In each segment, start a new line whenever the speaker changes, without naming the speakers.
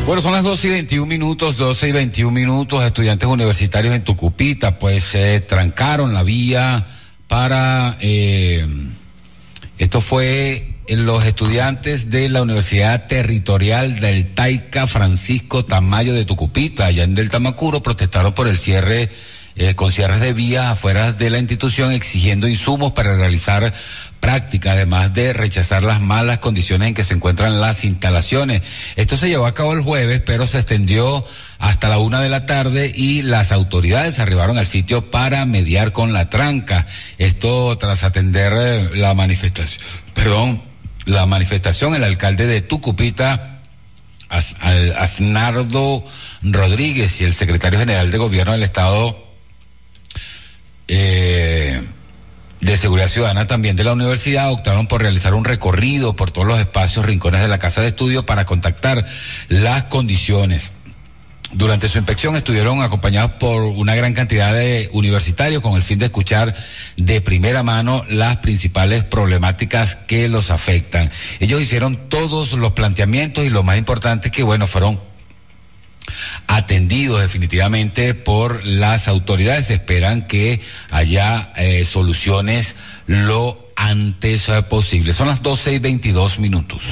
Bueno, son las 12:21, estudiantes universitarios en Tucupita, pues trancaron la vía para, esto fue los estudiantes de la Universidad Territorial del Taica Francisco Tamayo de Tucupita, allá en Del Tamacuro, protestaron por el cierre, con cierres de vías afuera de la institución, exigiendo insumos para realizar práctica, además de rechazar las malas condiciones en que se encuentran las instalaciones. Esto se llevó a cabo el jueves, pero se extendió hasta la 1 de la tarde y las autoridades arribaron al sitio para mediar con la tranca. Esto tras atender la manifestación, el alcalde de Tucupita, Asnardo Rodríguez, y el secretario general de Gobierno del Estado de Seguridad Ciudadana también de la universidad, optaron por realizar un recorrido por todos los espacios, rincones de la casa de estudio para contactar las condiciones. Durante su inspección estuvieron acompañados por una gran cantidad de universitarios con el fin de escuchar de primera mano las principales problemáticas que los afectan. Ellos hicieron todos los planteamientos y lo más importante es que, bueno, fueron atendidos definitivamente por las autoridades. Se esperan que haya soluciones lo antes posible. Son las 12:22.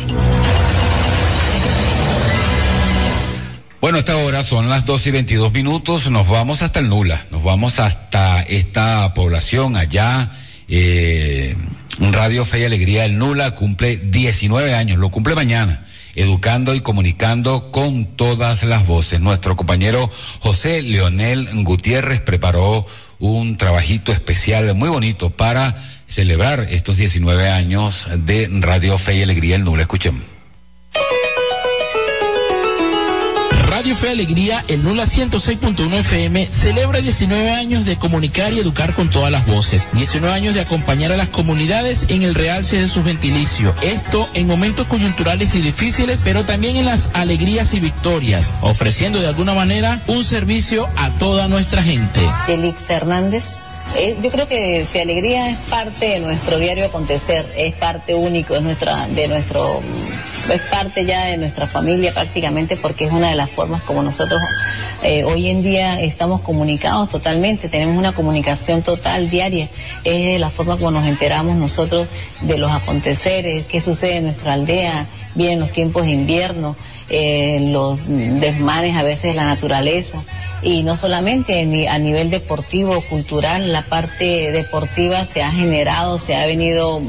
Bueno, a esta hora son las 12:22. Nos vamos hasta el Nula, nos vamos hasta esta población allá. Radio Fe y Alegría del Nula cumple 19 años, lo cumple mañana, educando y comunicando con todas las voces. Nuestro compañero José Leonel Gutiérrez preparó un trabajito especial muy bonito para celebrar estos 19 años de Radio Fe y Alegría del Nula. Escuchemos.
Radio Fe y Alegría, el Nula 106.1 FM, celebra 19 años de comunicar y educar con todas las voces. 19 años de acompañar a las comunidades en el realce de sus gentilicios. Esto en momentos coyunturales y difíciles, pero también en las alegrías y victorias, ofreciendo de alguna manera un servicio a toda nuestra gente.
Felix Hernández. Yo creo que Fe Alegría es parte de nuestro diario acontecer, es parte único, es parte ya de nuestra familia prácticamente, porque es una de las formas como nosotros hoy en día estamos comunicados totalmente, tenemos una comunicación total diaria, es la forma como nos enteramos nosotros de los aconteceres, qué sucede en nuestra aldea, vienen los tiempos de invierno, los desmanes a veces de la naturaleza, y no solamente a nivel deportivo, cultural, la parte deportiva se ha generado, se ha venido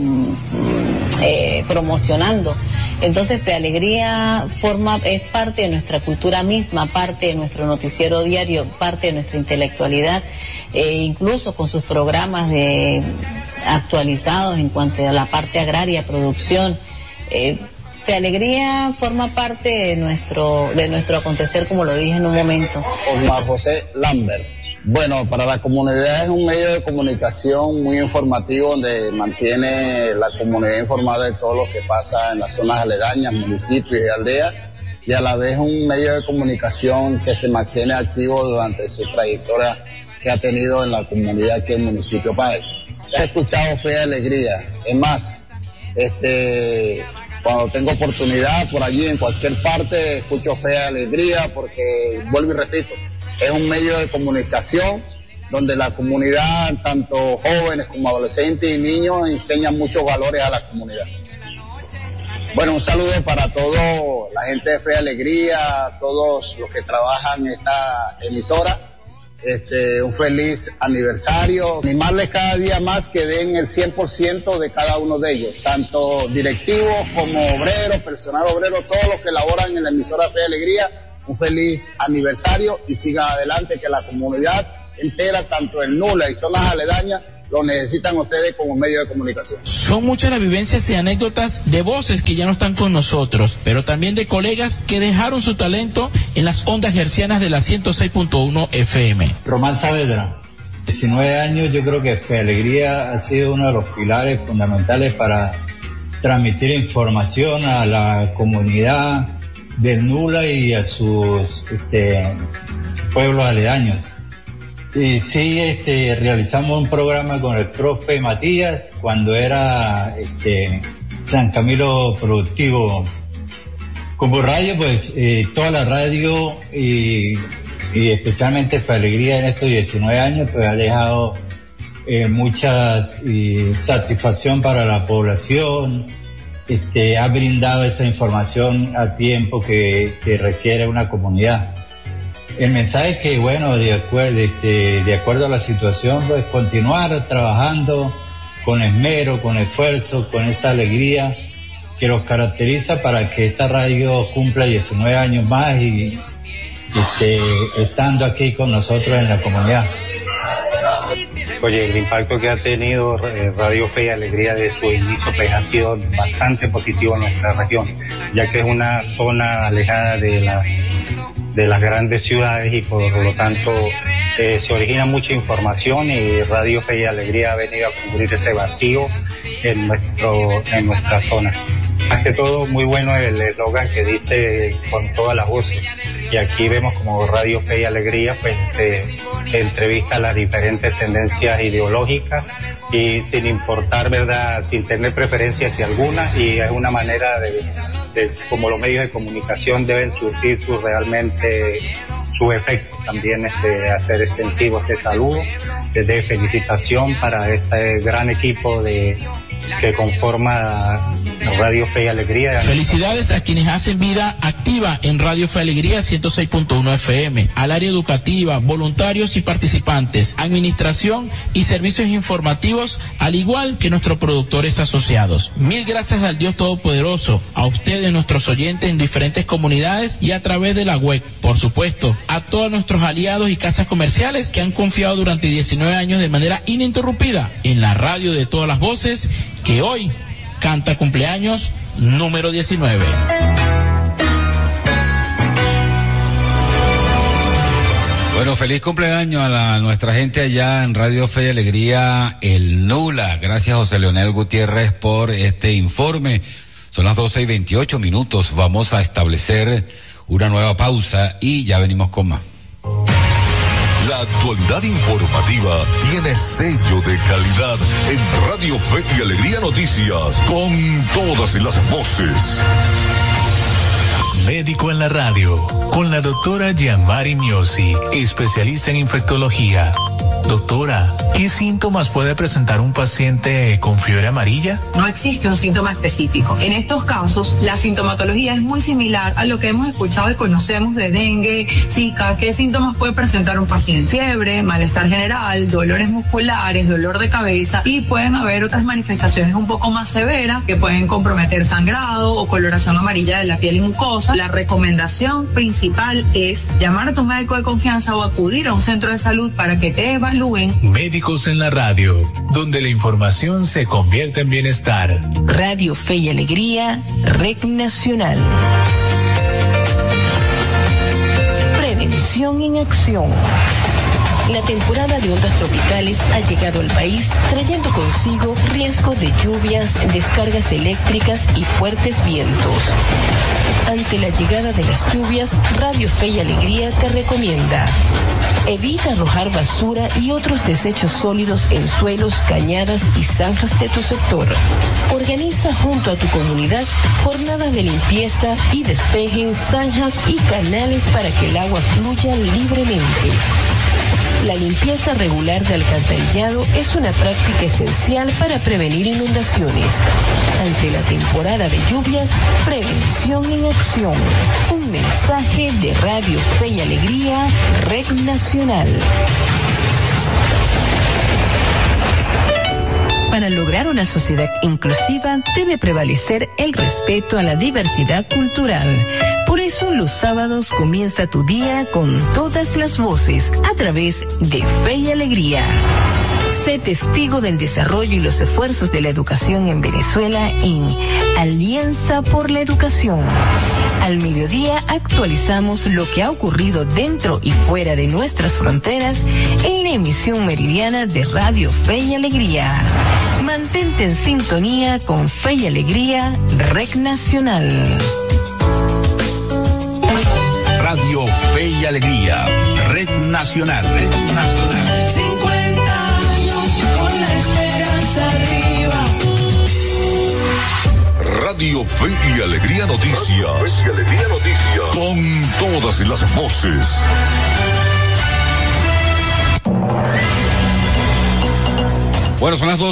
promocionando. Entonces Fe Alegría es parte de nuestra cultura misma, parte de nuestro noticiero diario, parte de nuestra intelectualidad, incluso con sus programas actualizados en cuanto a la parte agraria, producción. Fe Alegría forma parte de nuestro acontecer, como lo dije en un momento.
Osmar José Lambert. Bueno, para la comunidad es un medio de comunicación muy informativo donde mantiene la comunidad informada de todo lo que pasa en las zonas aledañas, municipios y aldeas, y a la vez un medio de comunicación que se mantiene activo durante su trayectoria que ha tenido en la comunidad que es el municipio Páez. He escuchado Fe y Alegría, es más, cuando tengo oportunidad por allí en cualquier parte escucho Fe y Alegría porque, vuelvo y repito, es un medio de comunicación donde la comunidad, tanto jóvenes como adolescentes y niños, enseñan muchos valores a la comunidad. Bueno, un saludo para toda la gente de Fe y Alegría, todos los que trabajan en esta emisora. Un feliz aniversario. Animarles cada día más que den el 100% de cada uno de ellos, tanto directivos como obreros, personal obrero, todos los que laboran en la emisora Fe y Alegría. Un feliz aniversario y sigan adelante, que la comunidad entera, tanto el Nula y zonas aledañas, lo necesitan ustedes como medio de comunicación.
Son muchas las vivencias y anécdotas de voces que ya no están con nosotros, pero también de colegas que dejaron su talento en las ondas hercianas de la 106.1 FM.
Román Saavedra, 19 años, yo creo que Fe Alegría ha sido uno de los pilares fundamentales para transmitir información a la comunidad del Nula y a sus pueblos aledaños. Y sí, realizamos un programa con el profe Matías cuando era San Camilo Productivo Como radio, pues toda la radio y especialmente Fe Alegría en estos 19 años, pues ha dejado mucha satisfacción para la población, ha brindado esa información a tiempo que requiere una comunidad. El mensaje es que, bueno, de acuerdo a la situación, pues continuar trabajando con esmero, con esfuerzo, con esa alegría que los caracteriza para que esta radio cumpla 19 años más y estando aquí con nosotros en la comunidad.
Oye, el impacto que ha tenido Radio Fe y Alegría de su inicio pues ha sido bastante positivo en nuestra región, ya que es una zona alejada de las grandes ciudades y por lo tanto se origina mucha información y Radio Fe y Alegría ha venido a cubrir ese vacío en nuestra zona. Más que todo, muy bueno el eslogan que dice con todas las voces. Y aquí vemos como Radio Fe y Alegría pues entrevista las diferentes tendencias ideológicas y sin importar, ¿verdad?, sin tener preferencias hacia alguna, y es una manera de como los medios de comunicación deben surtir su efecto también, hacer extensivo este saludo de felicitación para este gran equipo que conforma Radio Fe y Alegría.
Felicidades a quienes hacen vida activa en Radio Fe y Alegría 106.1 FM, al área educativa, voluntarios y participantes, administración y servicios informativos, al igual que nuestros productores asociados. Mil gracias al Dios Todopoderoso, a ustedes, nuestros oyentes en diferentes comunidades y a través de la web. Por supuesto, a todos nuestros aliados y casas comerciales que han confiado durante 19 años de manera ininterrumpida en la radio de todas las voces, que hoy canta cumpleaños número 19.
Bueno, feliz cumpleaños a nuestra gente allá en Radio Fe y Alegría, el Nula. Gracias, José Leonel Gutiérrez, por este informe. Son las 12:28. Vamos a establecer una nueva pausa y ya venimos con más.
La actualidad informativa tiene sello de calidad en Radio Fe y Alegría Noticias, con todas las voces.
Médico en la radio, con la doctora Yamari Miosi, especialista en infectología. Doctora, ¿qué síntomas puede presentar un paciente con fiebre amarilla?
No existe un síntoma específico. En estos casos, la sintomatología es muy similar a lo que hemos escuchado y conocemos de dengue, zika. ¿Qué síntomas puede presentar un paciente? Fiebre, malestar general, dolores musculares, dolor de cabeza, y pueden haber otras manifestaciones un poco más severas que pueden comprometer sangrado o coloración amarilla de la piel y mucosa. La recomendación principal es llamar a tu médico de confianza o acudir a un centro de salud para que te evalúen.
Médicos en la radio, donde la información se convierte en bienestar.
Radio Fe y Alegría, Red Nacional. Prevención en acción. La temporada de ondas tropicales ha llegado al país trayendo consigo riesgo de lluvias, descargas eléctricas y fuertes vientos. Ante la llegada de las lluvias, Radio Fe y Alegría te recomienda: evita arrojar basura y otros desechos sólidos en suelos, cañadas y zanjas de tu sector. Organiza junto a tu comunidad jornadas de limpieza y despejen zanjas y canales para que el agua fluya libremente. La limpieza regular de alcantarillado es una práctica esencial para prevenir inundaciones. Ante la temporada de lluvias, prevención en acción. Un mensaje de Radio Fe y Alegría, Red Nacional. Para lograr una sociedad inclusiva debe prevalecer el respeto a la diversidad cultural. Por eso los sábados comienza tu día con todas las voces a través de Fe y Alegría. Sé testigo del desarrollo y los esfuerzos de la educación en Venezuela en Alianza por la Educación. Al mediodía actualizamos lo que ha ocurrido dentro y fuera de nuestras fronteras en la emisión meridiana de Radio Fe y Alegría. Mantente en sintonía con Fe y Alegría, Red Nacional.
Radio Fe y Alegría, Red Nacional.
50 años con la esperanza arriba.
Radio Fe y Alegría Noticias. Con todas las voces.
Bueno, son las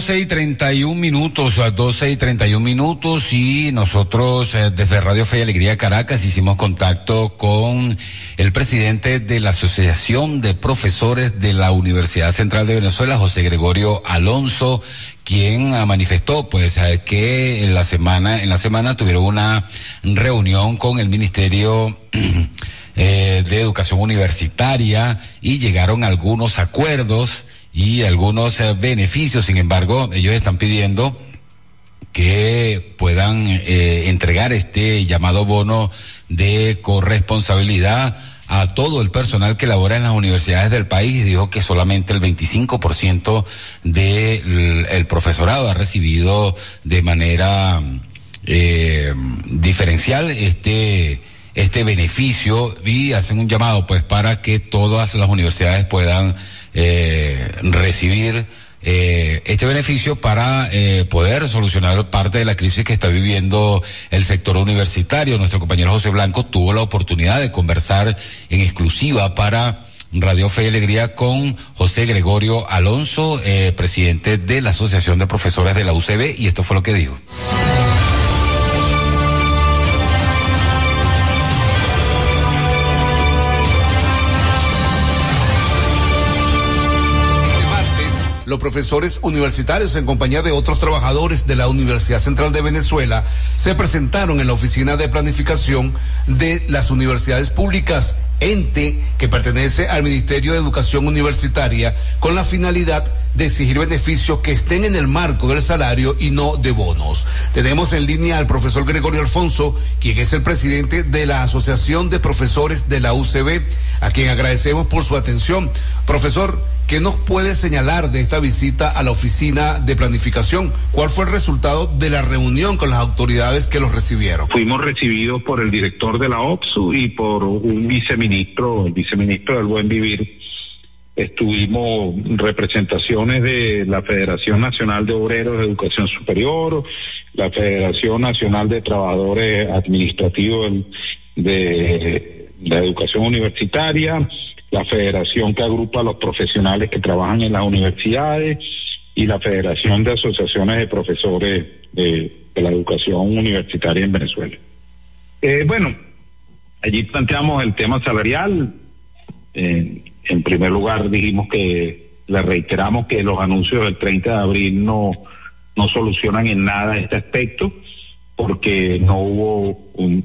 12:31 y nosotros desde Radio Fe y Alegría Caracas hicimos contacto con el presidente de la Asociación de Profesores de la Universidad Central de Venezuela, José Gregorio Alonso, quien manifestó pues que en la semana tuvieron una reunión con el Ministerio de Educación Universitaria y llegaron a algunos acuerdos y algunos beneficios. Sin embargo, ellos están pidiendo que puedan entregar este llamado bono de corresponsabilidad a todo el personal que labora en las universidades del país, y dijo que solamente el 25% del profesorado ha recibido de manera diferencial este beneficio, y hacen un llamado pues para que todas las universidades puedan recibir este beneficio para poder solucionar parte de la crisis que está viviendo el sector universitario. Nuestro compañero José Blanco tuvo la oportunidad de conversar en exclusiva para Radio Fe y Alegría con José Gregorio Alonso, presidente de la Asociación de Profesores de la UCB, y esto fue lo que dijo.
Los profesores universitarios, en compañía de otros trabajadores de la Universidad Central de Venezuela, se presentaron en la Oficina de Planificación de las Universidades Públicas, ente que pertenece al Ministerio de Educación Universitaria, con la finalidad de exigir beneficios que estén en el marco del salario y no de bonos. Tenemos en línea al profesor Gregorio Alfonso, quien es el presidente de la Asociación de Profesores de la UCB, a quien agradecemos por su atención. Profesor, ¿qué nos puede señalar de esta visita a la Oficina de Planificación? ¿Cuál fue el resultado de la reunión con las autoridades que los recibieron?
Fuimos recibidos por el director de la OPSU y por un viceministro, el viceministro del Buen Vivir. Estuvimos representaciones de la Federación Nacional de Obreros de Educación Superior, la Federación Nacional de Trabajadores Administrativos de la Educación Universitaria, la federación que agrupa a los profesionales que trabajan en las universidades y la Federación de Asociaciones de Profesores de la Educación Universitaria en Venezuela. Bueno, allí planteamos el tema salarial. En primer lugar dijimos que le reiteramos que los anuncios del 30 de abril no solucionan en nada este aspecto, porque no hubo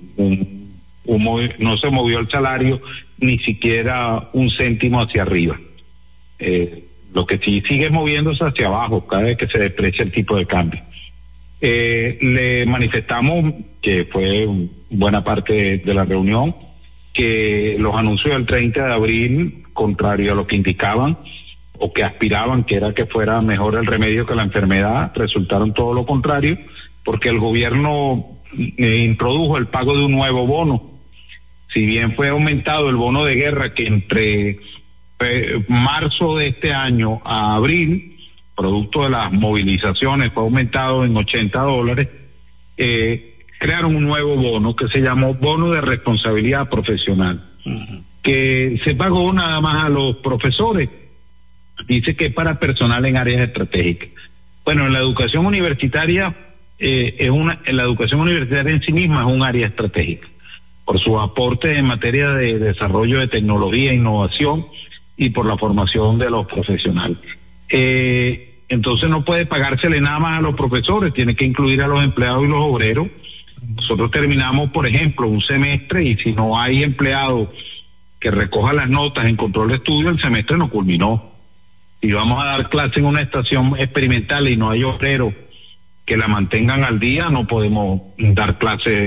no se movió el salario ni siquiera un céntimo hacia arriba. Lo que sí sigue moviéndose hacia abajo cada vez que se deprecia el tipo de cambio. Le manifestamos, que fue buena parte de la reunión, que los anuncios del 30 de abril, contrario a lo que indicaban o que aspiraban, que era que fuera mejor el remedio que la enfermedad, resultaron todo lo contrario, porque el gobierno introdujo el pago de un nuevo bono. Si bien fue aumentado el bono de guerra, que entre marzo de este año a abril, producto de las movilizaciones, fue aumentado en $80, crearon un nuevo bono que se llamó Bono de Responsabilidad Profesional, que se pagó nada más a los profesores. Dice que es para personal en áreas estratégicas. Bueno, en la educación universitaria, la educación universitaria en sí misma es un área estratégica, por su aporte en materia de desarrollo de tecnología e innovación y por la formación de los profesionales. Entonces no puede pagársele nada más a los profesores, tiene que incluir a los empleados y los obreros. Nosotros terminamos, por ejemplo, un semestre, y si no hay empleado que recoja las notas en control de estudio, el semestre no culminó. Si vamos a dar clase en una estación experimental y no hay obreros que la mantengan al día, no podemos dar clase